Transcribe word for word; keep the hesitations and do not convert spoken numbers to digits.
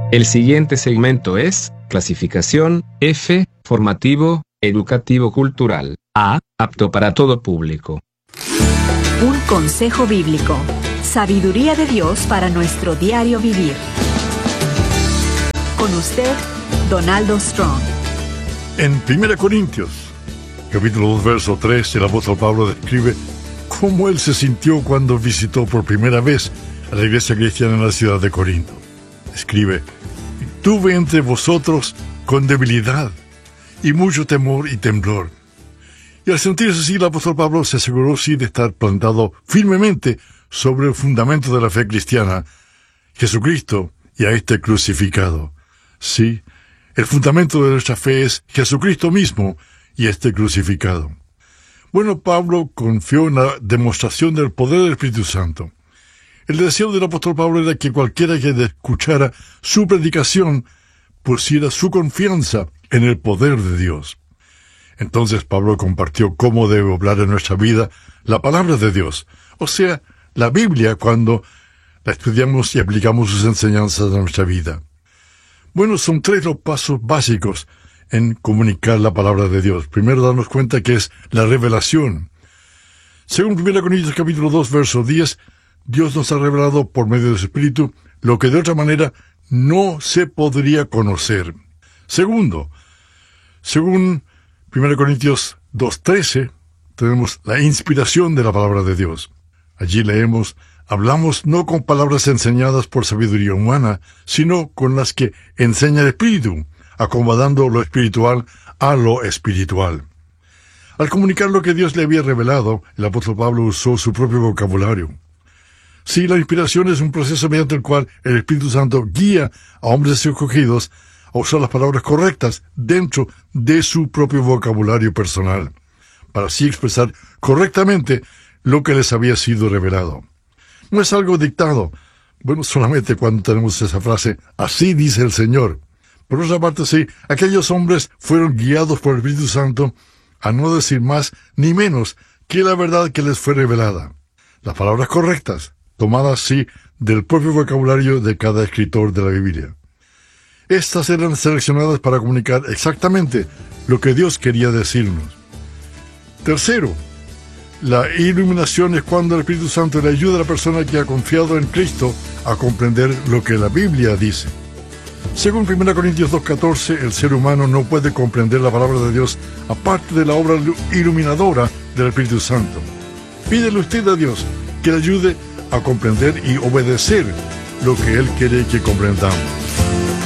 El siguiente segmento es clasificación F, formativo, educativo cultural. A, apto para todo público. Un consejo bíblico. Sabiduría de Dios para nuestro diario vivir. Con usted, Donaldo Strong. En primera Corintios, capítulo dos, verso tres, el apóstol Pablo describe cómo él se sintió cuando visitó por primera vez a la iglesia cristiana en la ciudad de Corinto. Escribe: tuve entre vosotros con debilidad y mucho temor y temblor. Y al sentirse así, el apóstol Pablo se aseguró sí de estar plantado firmemente sobre el fundamento de la fe cristiana, Jesucristo y a este crucificado. Sí, el fundamento de nuestra fe es Jesucristo mismo y este crucificado. Bueno, Pablo confió en la demostración del poder del Espíritu Santo. El deseo del apóstol Pablo era que cualquiera que escuchara su predicación pusiera su confianza en el poder de Dios. Entonces Pablo compartió cómo debe obrar en nuestra vida la palabra de Dios, o sea, la Biblia, cuando la estudiamos y aplicamos sus enseñanzas a nuestra vida. Bueno, son tres los pasos básicos en comunicar la palabra de Dios. Primero, darnos cuenta que es la revelación. Según primera Corintios capítulo dos, verso diez, Dios nos ha revelado por medio de su Espíritu lo que de otra manera no se podría conocer. Segundo, según primera Corintios dos, trece, tenemos la inspiración de la palabra de Dios. Allí leemos: hablamos no con palabras enseñadas por sabiduría humana, sino con las que enseña el Espíritu, acomodando lo espiritual a lo espiritual. Al comunicar lo que Dios le había revelado, el apóstol Pablo usó su propio vocabulario. Sí, la inspiración es un proceso mediante el cual el Espíritu Santo guía a hombres escogidos a usar las palabras correctas dentro de su propio vocabulario personal, para así expresar correctamente lo que les había sido revelado. No es algo dictado, bueno, solamente cuando tenemos esa frase: así dice el Señor. Por otra parte, sí, aquellos hombres fueron guiados por el Espíritu Santo a no decir más ni menos que la verdad que les fue revelada. Las palabras correctas, tomadas, sí, del propio vocabulario de cada escritor de la Biblia. Estas eran seleccionadas para comunicar exactamente lo que Dios quería decirnos. Tercero, la iluminación es cuando el Espíritu Santo le ayuda a la persona que ha confiado en Cristo a comprender lo que la Biblia dice. Según primera Corintios dos, catorce, el ser humano no puede comprender la palabra de Dios aparte de la obra iluminadora del Espíritu Santo. Pídele usted a Dios que le ayude a comprender y obedecer lo que Él quiere que comprendamos.